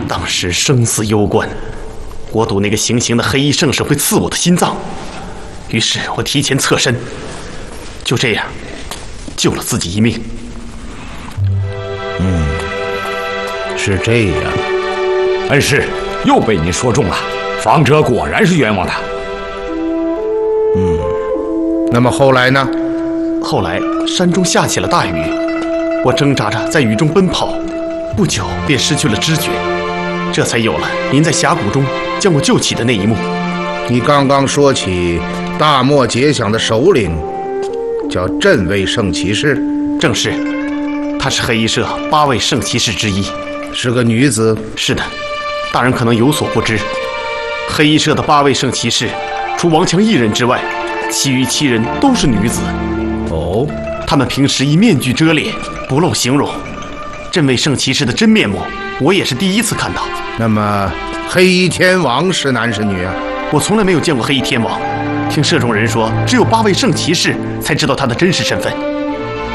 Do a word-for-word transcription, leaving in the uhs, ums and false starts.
当时生死攸关，我赌那个行刑的黑衣圣士会刺我的心脏，于是我提前侧身，就这样救了自己一命。 嗯，是这样。 恩师又被您说中了，房哲果然是冤枉的。 嗯，那么后来呢？ 后来山中下起了大雨，我挣扎着在雨中奔跑，不久便失去了知觉，这才有了您在峡谷中将我救起的那一幕。 你刚刚说起大漠结响的首领叫镇卫圣骑士， 正是，她是黑衣社八位圣骑士之一， 是个女子。 是的，大人可能有所不知，黑衣社的八位圣骑士，除王强一人之外，其余七人都是女子。 哦， 他们平时以面具遮脸，不露形容。镇卫圣骑士的真面目，我也是第一次看到。 那么，黑衣天王是男是女啊？ 我从来没有见过黑衣天王，听社中人说，只有八位圣骑士才知道他的真实身份。